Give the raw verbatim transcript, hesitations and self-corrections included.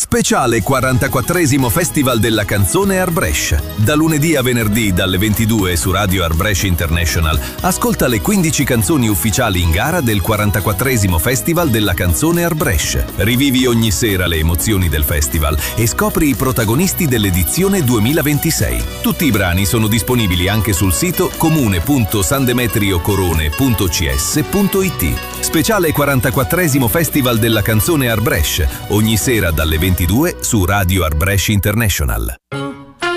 Speciale quarantaquattresimo Festival della canzone Art Brescia. Da lunedì a venerdì dalle ventidue su Radio Art Brescia International ascolta le quindici canzoni ufficiali in gara del quarantaquattresimo Festival della canzone Art Brescia. Rivivi ogni sera le emozioni del festival e scopri i protagonisti dell'edizione duemilaventisei. Tutti i brani sono disponibili anche sul sito comune punto sandemetriocorone punto c s punto i t. Speciale quarantaquattresimo Festival della canzone Art Brescia, ogni sera dalle ventidue su Radio Art Brescia International.